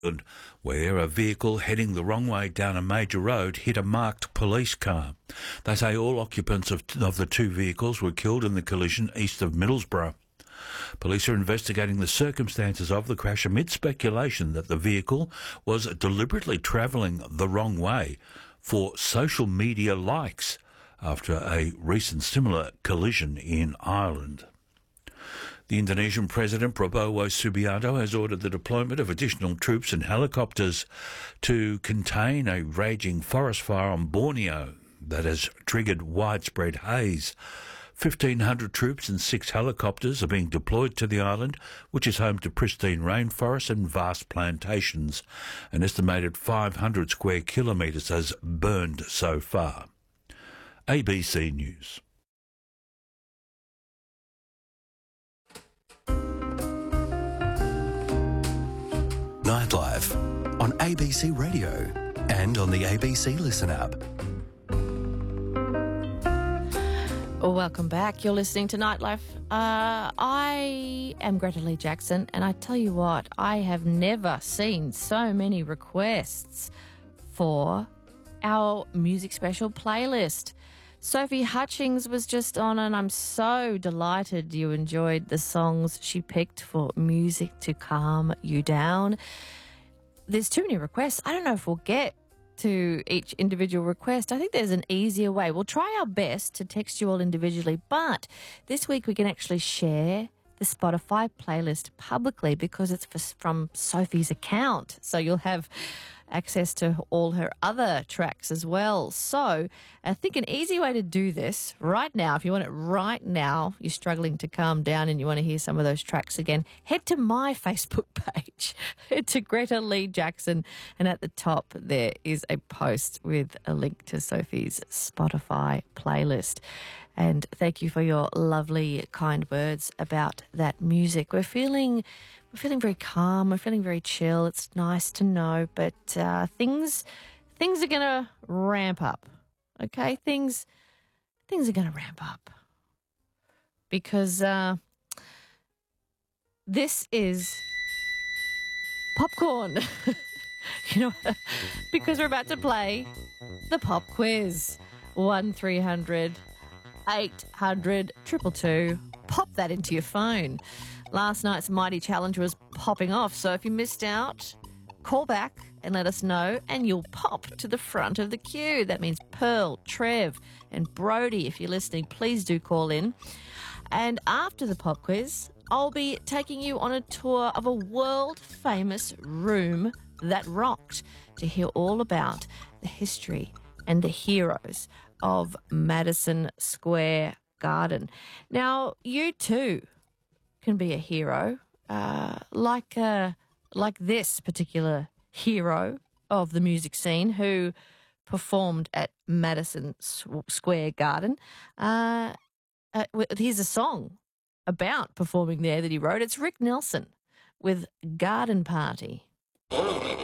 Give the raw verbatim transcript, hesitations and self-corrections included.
where a vehicle heading the wrong way down a major road hit a marked police car. They say all occupants of, of the two vehicles were killed in the collision east of Middlesbrough. Police are investigating the circumstances of the crash amid speculation that the vehicle was deliberately travelling the wrong way for social media likes after a recent similar collision in Ireland. The Indonesian President Prabowo Subianto has ordered the deployment of additional troops and helicopters to contain a raging forest fire on Borneo that has triggered widespread haze. fifteen hundred troops and six helicopters are being deployed to the island, which is home to pristine rainforests and vast plantations. An estimated five hundred square kilometres has burned so far. A B C News. Nightlife on A B C Radio and on the A B C Listen app. Welcome back. You're listening to Nightlife. Uh, I am Greta Lee Jackson, and I tell you what, I have never seen so many requests for our music special playlist. Sophie Hutchings was just on, and I'm so delighted you enjoyed the songs she picked for music to calm you down. There's too many requests. I don't know if we'll get to each individual request. I think there's an easier way. We'll try our best to text you all individually, but this week we can actually share the Spotify playlist publicly because it's for, from Sophie's account. So you'll have access to all her other tracks as well. So I think an easy way to do this right now, if you want it right now, you're struggling to calm down and you want to hear some of those tracks again, head to my Facebook page, head to Greta Lee Jackson, and at the top there is a post with a link to Sophie's Spotify playlist. And thank you for your lovely, kind words about that music. We're feeling We're feeling very calm. We're feeling very chill. It's nice to know, but uh, things things are going to ramp up. Okay, things things are going to ramp up because uh, this is popcorn. You know, because we're about to play the pop quiz. One three hundred eight hundred two two two. Pop that into your phone. Last night's Mighty Challenge was popping off, so if you missed out, call back and let us know, and you'll pop to the front of the queue. That means Pearl, Trev, and Brody. If you're listening, please do call in. And after the pop quiz, I'll be taking you on a tour of a world-famous room that rocked to hear all about the history and the heroes of Madison Square Garden. Now, you too can be a hero, uh, like uh, like this particular hero of the music scene who performed at Madison Square Garden. Uh, uh, here's a song about performing there that he wrote. It's Rick Nelson with Garden Party.